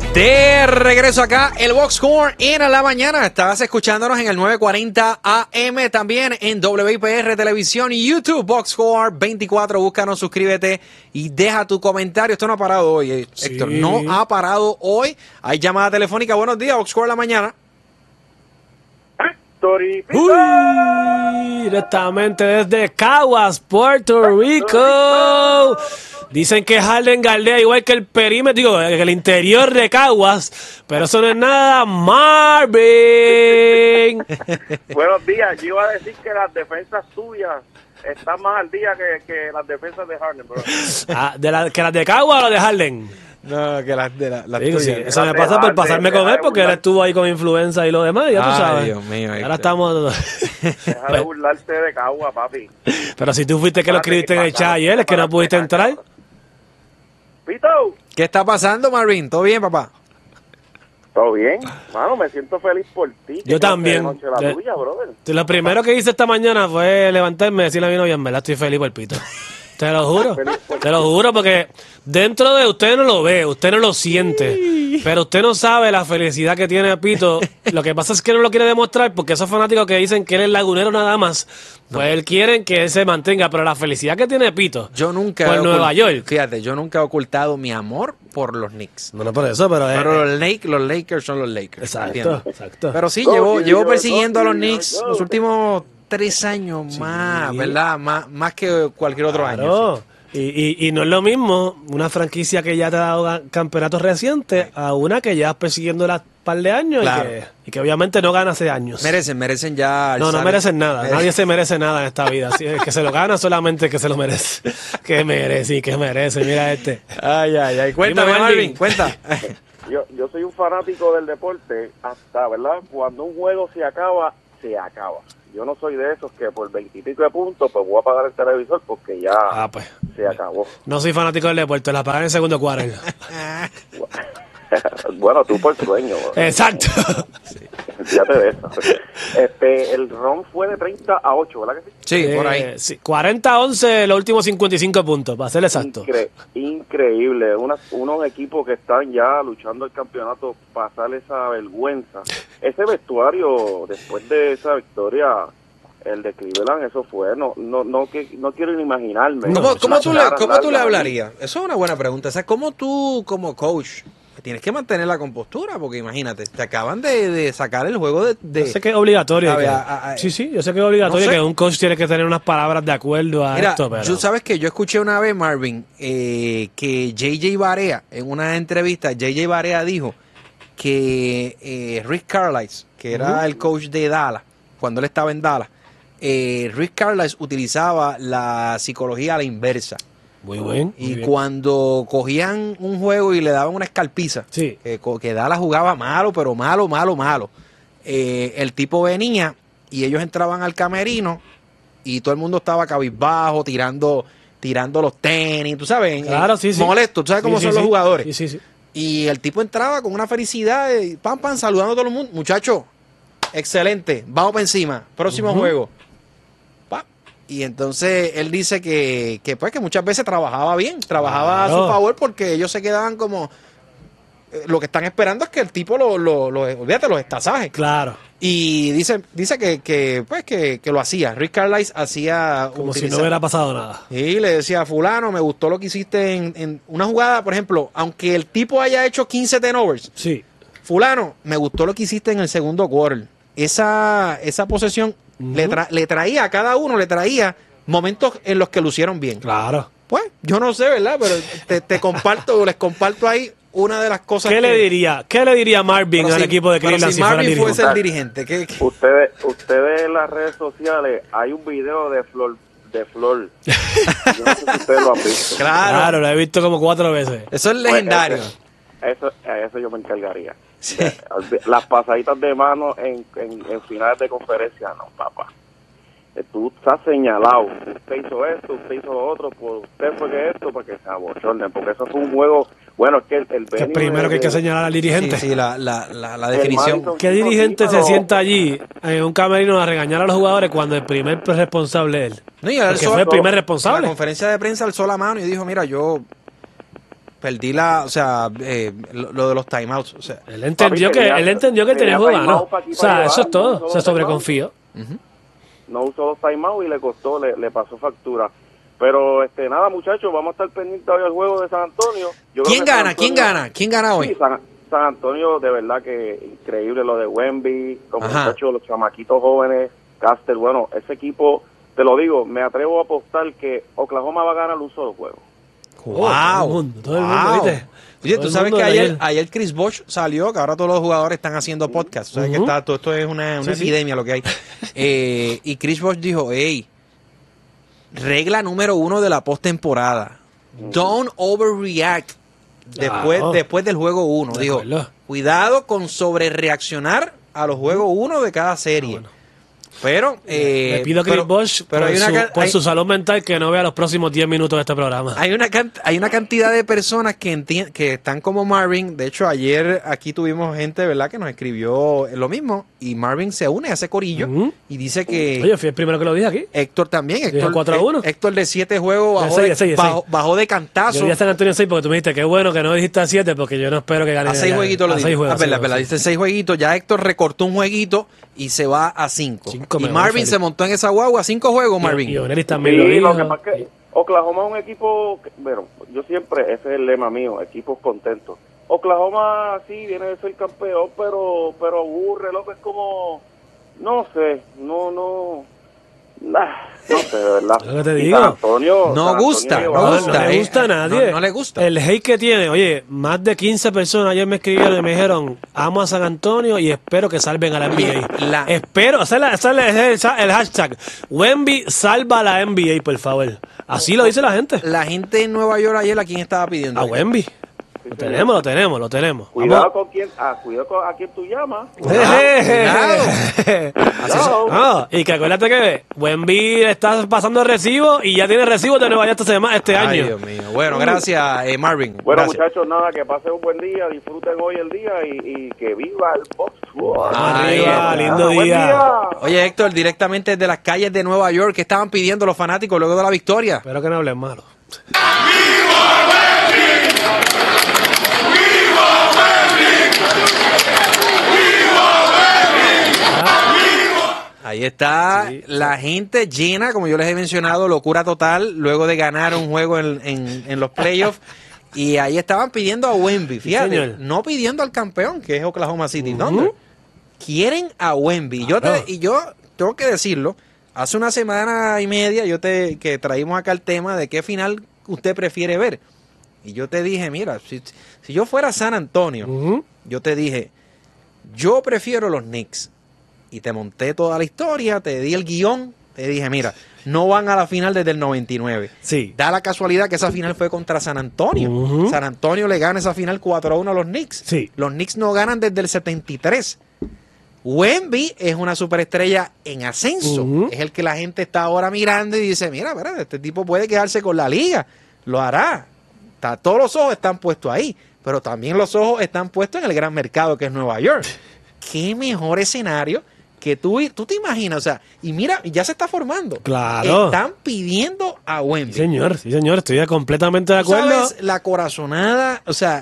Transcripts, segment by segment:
De regreso acá, el Box Score en la mañana. Estabas escuchándonos en el 940 AM, también en WIPR Televisión y YouTube. Box Score 24, búscanos, suscríbete y deja tu comentario. Esto no ha parado hoy, Sí. Héctor, no ha parado hoy. Hay llamada telefónica. Buenos días, Box Score en la mañana. Uy, directamente desde Caguas, Puerto Rico. Dicen que Harden galdea igual que el perímetro, digo, que el interior de Caguas, pero eso no es nada, Marvin. Buenos días. Yo iba a decir que las defensas tuyas están más al día que las defensas de Harden, bro. Ah, que las de Caguas o las de Harden. No, que las de la Digo, sí, tuyas. eso me pasa por pasarme con él porque él estuvo ahí con influenza y lo demás, ya tú Ay, sabes. Dios mío, Ahora Héctor. estamos... Deja de burlarte de Cagua, papi. Pero si tú fuiste que lo escribiste en el chat ayer, es que no pudiste entrar. Pito, ¿Qué está pasando, Marvin? ¿Todo bien, papá? ¿todo bien? Mano, me siento feliz por ti. Yo ¿Qué también. clase de noche la tuya, brother? Lo primero que hice esta mañana fue levantarme y decirle a mi novia, en verdad estoy feliz por el pito. Te lo juro. Te lo juro porque dentro de usted no lo ve, usted no lo siente, pero usted no sabe la felicidad que tiene Pito. Lo que pasa es que no lo quiere demostrar porque esos fanáticos que dicen que él es lagunero nada más, pues él quieren que él se mantenga, pero la felicidad que tiene Pito Yo nunca por Nueva York. Fíjate, yo nunca he ocultado mi amor por los Knicks. No por eso, pero Pero los Lakers son los Lakers. Exacto, ¿entiendes? exacto. Pero sí, Go, llevo go, persiguiendo a los go, Knicks go. los últimos 3 años más, ¿verdad? Más que cualquier otro año. Claro. Sí. Y no es lo mismo una franquicia que ya te ha dado campeonatos recientes a una que ya persiguiéndola un par de años Claro. y que obviamente no gana hace años. Merecen ya. No alzar- merecen nada. Nadie se merece nada en esta vida. Si es que se lo gana solamente el que se lo merece. Que merece. Mira este. Ay. Cuéntame, Dime, Marvin, Marvin. cuenta. Yo soy un fanático del deporte hasta, ¿verdad? Cuando un juego se acaba, se acaba. Yo no soy de esos que por 20 y pico de puntos, pues voy a apagar el televisor porque ya Pues. se acabó. No soy fanático del deporte. La pagan en el segundo cuarto. Bueno, tú por sueño. Exacto. Fíjate de eso. El ron fue de 30-8, ¿verdad que sí? Sí, por ahí. Sí, 40-11 los últimos 55 puntos, para ser exacto. Increíble. Unos equipos que están ya luchando el campeonato, pasar esa vergüenza. Ese vestuario, después de esa victoria, el de Cleveland, eso fue, no quiero ni imaginarme. ¿Cómo tú le Largas, hablarías? Eso es una buena pregunta. O sea, ¿cómo tú, como coach, tienes que mantener la compostura? Porque imagínate, te acaban de sacar el juego de... Yo sé que es obligatorio. A ver, Sí, yo sé que es obligatorio no sé. que un coach tiene que tener unas palabras de acuerdo a Mira, esto, pero... tú sabes que yo escuché una vez, Marvin, que JJ Barea, en una entrevista, JJ Barea dijo que Rick Carlisle, que era el coach de Dallas, cuando él estaba en Dallas, Rick Carlisle utilizaba la psicología a la inversa. Muy bien. Y cuando cogían un juego y le daban una escarpiza, Sí. que Dallas jugaba malo, pero malo, el tipo venía y ellos entraban al camerino y todo el mundo estaba cabizbajo, tirando los tenis, tú sabes, Claro, sí. molesto, tú sabes cómo Sí, son sí, los sí. jugadores. Sí. Y el tipo entraba con una felicidad, pam, saludando a todo el mundo. Muchachos, excelente, vamos para encima, próximo juego. Pa. Y entonces él dice que muchas veces trabajaba bien, trabajaba a su favor porque ellos se quedaban como... lo que están esperando es que el tipo olvídate, los estasajes. Claro. Y dice que lo hacía. Rick Carlisle hacía... Como si no hubiera pasado nada. Y le decía, fulano, me gustó lo que hiciste en una jugada, por ejemplo, aunque el tipo haya hecho 15 turnovers, Sí. fulano, me gustó lo que hiciste en el segundo quarter. Esa posesión le traía a cada uno, le traía momentos en los que lucieron bien. Claro. Pues, yo no sé, ¿verdad? Pero les comparto ahí una de las cosas ¿Qué le diría Marvin Pero al si- equipo de pero Cleveland si si fuera Marvin dirigente? fuese el dirigente, ¿qué? Ustedes en las redes sociales hay un video de Flor. Yo no sé si ustedes lo han visto. Claro, lo he visto como 4 veces. Eso es legendario. Eso yo me encargaría. Las pasaditas de mano en finales de conferencia, no, papá. Tú estás señalado. Usted hizo esto, usted hizo lo otro, por usted fue que esto, para que se abochornen, porque eso fue un juego. Bueno, es que el Que primero que hay que señalar al dirigente. Sí, la definición. Madison- ¿Qué dirigente Sí, se pero- sienta allí en un camerino a regañar a los jugadores cuando el primer responsable es él? No, y él Porque alzó- fue el primer En la responsable. conferencia de prensa alzó la mano y dijo, mira, yo perdí o sea, lo de los timeouts. O sea, Él entendió que tenía juego ganó. O sea, eso es todo. Se sobreconfió. No usó los timeouts y le costó, le pasó factura. Pero nada, muchachos, vamos a estar pendientes hoy al juego de San Antonio. ¿Quién gana hoy? Sí, San Antonio, de verdad que increíble lo de Wemby, como muchachos, los chamaquitos jóvenes, Caster. Bueno, ese equipo, te lo digo, me atrevo a apostar que Oklahoma va a ganar un solo juego. ¡Wow! Todo el mundo, ¿viste? Oye, tú sabes que ayer Chris Bosh salió, que ahora todos los jugadores están haciendo podcast. Tú sabes que todo esto es una epidemia lo que hay. Y Chris Bosh dijo, regla número 1 de la postemporada. Don't overreact después del juego 1. Dijo, cuidado con sobrereaccionar a los juegos 1 de cada serie. Bueno. Pero le pido a Chris Bosh por su salud mental que no vea los próximos 10 minutos de este programa. Hay una cantidad de personas que están como Marvin. De hecho, ayer aquí tuvimos gente, ¿verdad?, que nos escribió lo mismo. Y Marvin se une a ese corillo y dice que... Oye, fui el primero que lo dije aquí. Héctor también. Héctor 4-1. Héctor de 7 juegos bajó de cantazo. Yo dije a San Antonio 6 porque tú me dijiste, qué bueno que no dijiste a 7 porque yo no espero que gane. A 6 jueguitos lo dije. Verdad, dice 6 jueguitos. Ya Héctor recortó un jueguito y se va a 5. Y Marvin se montó en esa guagua 5 juegos, Marvin. Y Onelis también lo dijo. Lo que pasa es que Oklahoma es un equipo, bueno, yo siempre, ese es el lema mío, equipos contentos. Oklahoma sí viene de ser campeón, pero aburre, loco, es como, no sé, no sé, de verdad. Lo que te digo. No le gusta a nadie. No le gusta. El hate que tiene, oye, más de 15 personas ayer me escribieron y me dijeron, amo a San Antonio y espero que salven a la NBA. Espero, ese es el hashtag. Wemby salva a la NBA, por favor. Así lo dice la gente. La gente en Nueva York ayer, ¿a quién estaba pidiendo? A Wemby. Lo tenemos. Cuidado con quién, cuidado a quién tú llamas. Cuidado. Y que acuérdate que Wemby está pasando recibo y ya tiene recibos de Nueva York este año. Ay, Dios mío. Bueno, gracias, Marvin. Bueno, gracias. Muchachos, nada, que pasen un buen día, disfruten hoy el día y que viva el box. Arriba, lindo día. Oye, Héctor, directamente desde las calles de Nueva York, ¿qué estaban pidiendo los fanáticos luego de la victoria? Espero que no hablen malo. Ahí está la gente llena, como yo les he mencionado, locura total, luego de ganar un juego en los playoffs. Y ahí estaban pidiendo a Wemby, fíjate, no pidiendo al campeón, que es Oklahoma City Thunder. Quieren a Wemby. Y yo tengo que decirlo, hace una semana y media que traímos acá el tema de qué final usted prefiere ver. Y yo te dije, mira, si yo fuera San Antonio, yo te dije, yo prefiero los Knicks. Y te monté toda la historia, te di el guión, te dije, mira, no van a la final desde el 99. Sí. Da la casualidad que esa final fue contra San Antonio. San Antonio le gana esa final 4-1 a los Knicks. Sí. Los Knicks no ganan desde el 73. Wemby es una superestrella en ascenso. Es el que la gente está ahora mirando y dice, mira, este tipo puede quedarse con la liga. Lo hará. Todos los ojos están puestos ahí. Pero también los ojos están puestos en el gran mercado que es Nueva York. ¿Qué mejor escenario que tú te imaginas? O sea, y mira, ya se está formando. Claro. Están pidiendo a Wemby. Sí, señor, estoy completamente de acuerdo. ¿Sabes la corazonada? O sea,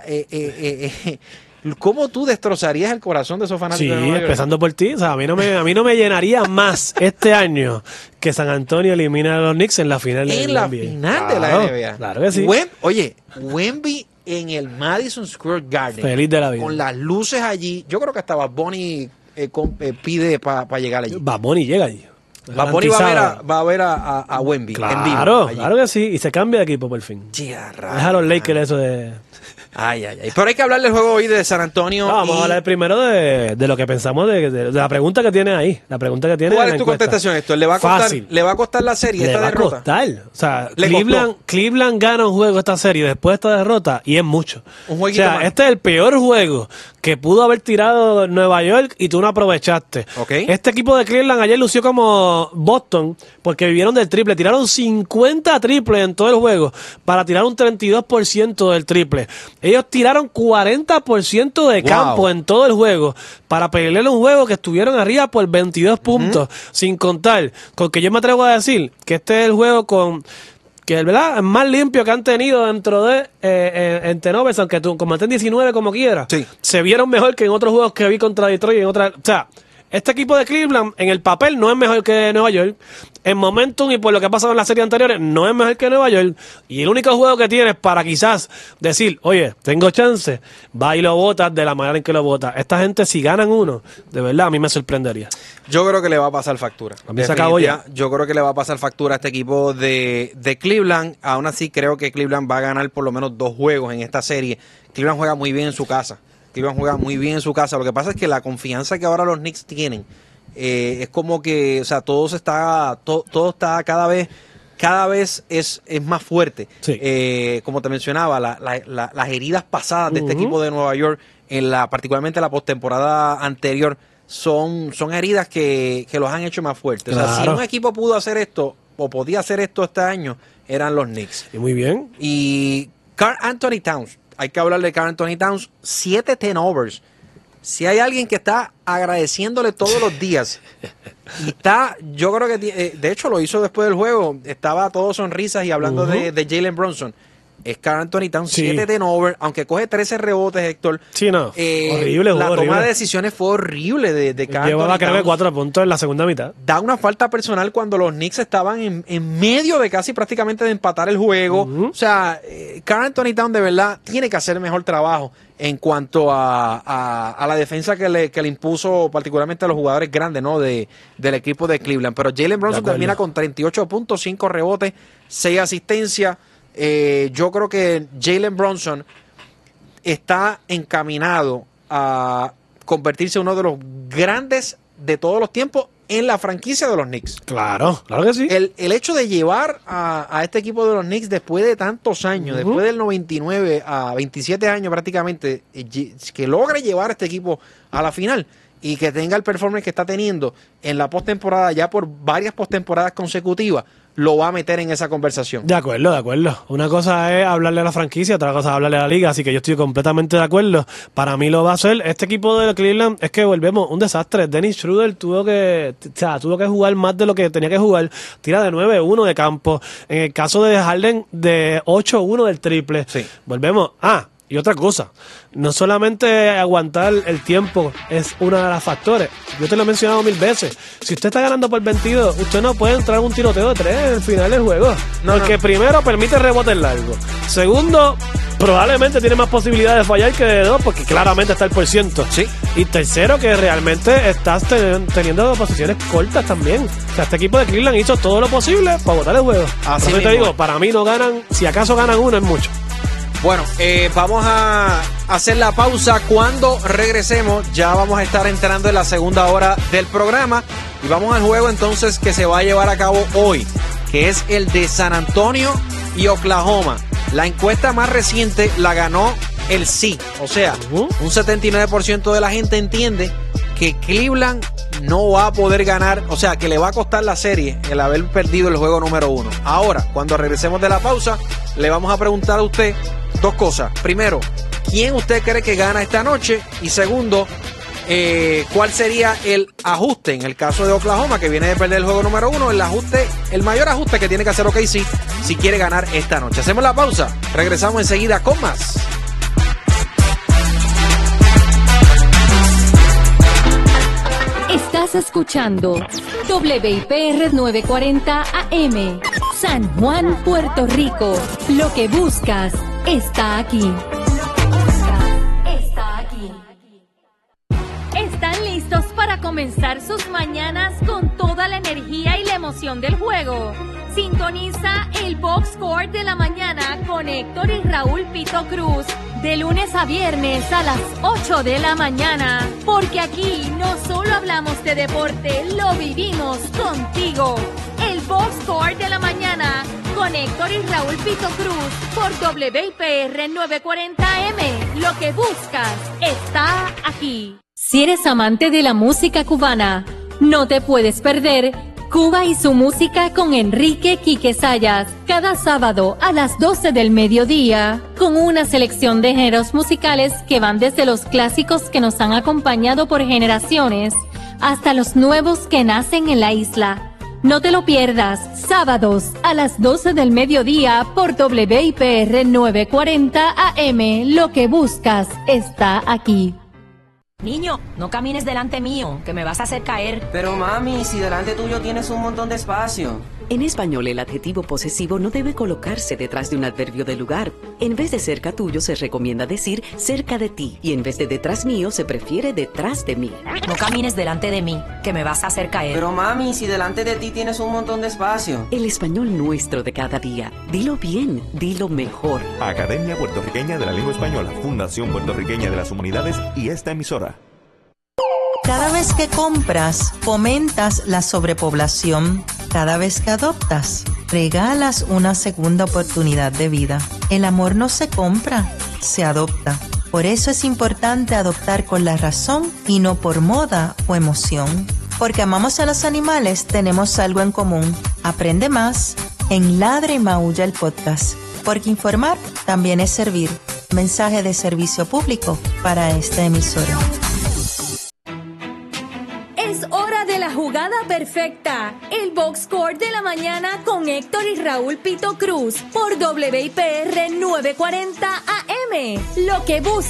¿cómo tú destrozarías el corazón de esos fanáticos de Nueva York? Empezando por ti. O sea, a mí no me llenaría más este año que San Antonio elimine a los Knicks en la final de la NBA. Final de la NBA. Claro que sí. Wemby en el Madison Square Garden. Feliz de la vida. Con las luces allí. Yo creo que hasta Bad Bunny pide para llegar allí. Bad Bunny llega allí. Bad Bunny va a ver a Wemby en vivo. Claro que sí. Y se cambia de equipo por fin. Deja a los Lakers eso de... Ay. Pero hay que hablar del juego hoy de San Antonio. Vamos a hablar primero de lo que pensamos de la pregunta que tiene ahí. La pregunta que tiene. ¿Cuál es tu contestación, Héctor? ¿Le va a costar la serie esta derrota? O sea, Cleveland gana un juego esta serie después de esta derrota y es mucho. Un jueguito más. Este es el peor juego que pudo haber tirado Nueva York y tú no aprovechaste. Este equipo de Cleveland ayer lució como Boston porque vivieron del triple. Tiraron 50 triples en todo el juego para tirar un 32% del triple. Ellos tiraron 40% de campo en todo el juego para pelearle un juego que estuvieron arriba por 22 puntos, sin contar con que yo me atrevo a decir que este es el juego con que ¿verdad? Es más limpio que han tenido dentro de en Tenovers, aunque tú, como estén 19 como quieras, Sí. se vieron mejor que en otros juegos que vi contra Detroit y en otras, o sea, este equipo de Cleveland en el papel no es mejor que Nueva York. En momentum y por lo que ha pasado en las series anteriores no es mejor que Nueva York. Y el único juego que tienes para quizás decir, oye, tengo chance, va y lo botas de la manera en que lo botas. Esta gente, si ganan uno, de verdad a mí me sorprendería. Yo creo que le va a pasar factura. A mí se acabó ya. Yo creo que le va a pasar factura a este equipo de Cleveland. Aún así, creo que Cleveland va a ganar por lo menos 2 juegos en esta serie. Cleveland juega muy bien en su casa. Cleveland juega muy bien en su casa. Lo que pasa es que la confianza que ahora los Knicks tienen es como que, o sea, todo está cada vez es más fuerte. Sí. Como te mencionaba, las heridas pasadas de este equipo de Nueva York, particularmente la postemporada anterior, son heridas que los han hecho más fuertes. Claro. O sea, si un equipo pudo hacer esto, o podía hacer esto este año, eran los Knicks. Y muy bien. Y Karl Anthony Towns, hay que hablar de Karl Anthony Towns, 7 turnovers. Si hay alguien que está agradeciéndole todos los días, y yo creo que, de hecho lo hizo después del juego, estaba todo sonrisas y hablando de Jalen Brunson, es Karl Anthony Towns, 7 turnovers, aunque coge 13 rebotes, Héctor. Sí, no, horrible. La toma horrible. de decisiones fue horrible de Karl Anthony Llevaba creo que Towns. 4 puntos en la segunda mitad. Da una falta personal cuando los Knicks estaban en medio de casi prácticamente de empatar el juego. O sea, Karl Anthony Towns de verdad tiene que hacer mejor trabajo en cuanto a la defensa que le impuso particularmente a los jugadores grandes, ¿no? del equipo de Cleveland. Pero Jalen Brunson termina con 38 puntos, 5 rebotes, 6 asistencias. Yo creo que Jalen Brunson está encaminado a convertirse en uno de los grandes de todos los tiempos en la franquicia de los Knicks. Claro que sí. El hecho de llevar a este equipo de los Knicks después de tantos años, después del 99 a 27 años prácticamente, que logre llevar a este equipo a la final y que tenga el performance que está teniendo en la postemporada ya por varias postemporadas consecutivas, lo va a meter en esa conversación. De acuerdo. Una cosa es hablarle a la franquicia, otra cosa es hablarle a la liga, así que yo estoy completamente de acuerdo. Para mí lo va a hacer. Este equipo de Cleveland es que volvemos, un desastre. Dennis Schroeder tuvo que jugar más de lo que tenía que jugar. Tira de 9-1 de campo. En el caso de Harden, de 8-1 del triple. Sí. Volvemos. Y otra cosa, no solamente aguantar el tiempo es uno de los factores. Yo te lo he mencionado 1000 veces. Si usted está ganando por 22, usted no puede entrar en un tiroteo de 3 en el final del juego. Porque primero permite rebotes largos. Segundo, probablemente tiene más posibilidades de fallar que de 2, porque claramente está el %. Sí. Y tercero, que realmente estás teniendo posiciones cortas también. O sea, este equipo de Cleveland hizo todo lo posible para botar el juego. Así Por eso te mismo. digo, para mí no ganan, si acaso ganan uno es mucho. Bueno, vamos a hacer la pausa. Cuando regresemos ya vamos a estar entrando en la segunda hora del programa y vamos al juego entonces que se va a llevar a cabo hoy, que es el de San Antonio y Oklahoma. La encuesta más reciente la ganó el sí, o sea, un 79% de la gente entiende que Cleveland no va a poder ganar, o sea, que le va a costar la serie el haber perdido el juego número 1. Ahora, cuando regresemos de la pausa, le vamos a preguntar a usted 2 cosas. Primero, ¿quién usted cree que gana esta noche? Y segundo, ¿cuál sería el ajuste en el caso de Oklahoma, que viene de perder el juego número 1? El mayor ajuste que tiene que hacer OKC si quiere ganar esta noche. Hacemos la pausa, regresamos enseguida con más. Estás escuchando WIPR 940 AM, San Juan, Puerto Rico. Lo que buscas está aquí. ¿Están listos para comenzar sus mañanas con toda la energía y la emoción del juego? Sintoniza el Box Score de la mañana con Héctor y Raúl Pito Cruz de lunes a viernes a las 8 de la mañana, porque aquí no solo hablamos de deporte, lo vivimos contigo. El Box Score de la mañana con Héctor y Raúl Pito Cruz por WIPR 940M. Lo que buscas está aquí. Si eres amante de la música cubana, no te puedes perder Cuba y su música con Enrique Quique Sayas, cada sábado a las 12 del mediodía, con una selección de géneros musicales que van desde los clásicos que nos han acompañado por generaciones hasta los nuevos que nacen en la isla. No te lo pierdas, sábados a las 12 del mediodía por WIPR 940 AM. Lo que buscas está aquí. Niño, no camines delante mío, que me vas a hacer caer. Pero mami, si delante tuyo tienes un montón de espacio. En español, el adjetivo posesivo no debe colocarse detrás de un adverbio de lugar. En vez de cerca tuyo, se recomienda decir cerca de ti. Y en vez de detrás mío, se prefiere detrás de mí. No camines delante de mí, que me vas a hacer caer. Pero mami, si delante de ti tienes un montón de espacio. El español nuestro de cada día. Dilo bien, dilo mejor. Academia Puertorriqueña de la Lengua Española, Fundación Puertorriqueña de las Humanidades y esta emisora. Cada vez que compras, fomentas la sobrepoblación. Cada vez que adoptas, regalas una segunda oportunidad de vida. El amor no se compra, se adopta. Por eso es importante adoptar con la razón y no por moda o emoción. Porque amamos a los animales, tenemos algo en común. Aprende más en Ladra y Maulla el podcast. Porque informar también es servir. Mensaje de servicio público para esta emisora. Es hora de la jugada perfecta. El Box Score de la mañana con Héctor y Raúl Pito Cruz por WIPR 940 AM. Lo que busca